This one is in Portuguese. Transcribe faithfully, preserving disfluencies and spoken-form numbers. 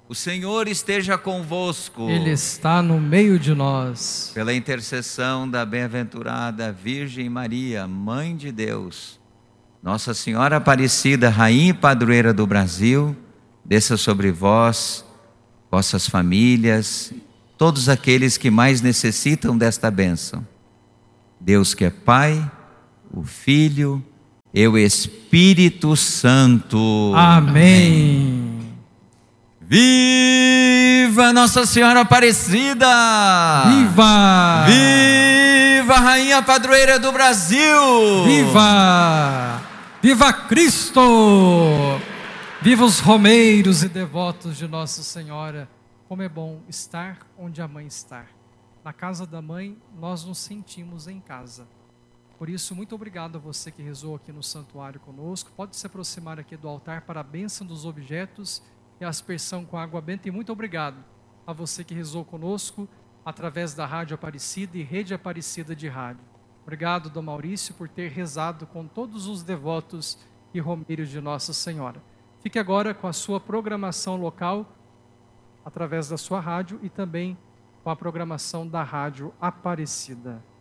O Senhor esteja convosco. Ele está no meio de nós. Pela intercessão da bem-aventurada Virgem Maria, Mãe de Deus, Nossa Senhora Aparecida, Rainha e Padroeira do Brasil, desça sobre vós, vossas famílias, todos aqueles que mais necessitam desta bênção. Deus que é Pai, o Filho e o Espírito Santo. Amém. Viva Nossa Senhora Aparecida! Viva! Viva a Rainha Padroeira do Brasil! Viva! Viva Cristo! Viva os romeiros e devotos de Nossa Senhora! Como é bom estar onde a mãe está. Na casa da mãe, nós nos sentimos em casa. Por isso, muito obrigado a você que rezou aqui no santuário conosco. Pode se aproximar aqui do altar para a bênção dos objetos e a aspersão com água benta. E muito obrigado a você que rezou conosco através da Rádio Aparecida e Rede Aparecida de Rádio. Obrigado, Dom Maurício, por ter rezado com todos os devotos e romeiros de Nossa Senhora. Fique agora com a sua programação local, através da sua rádio e também com a programação da Rádio Aparecida.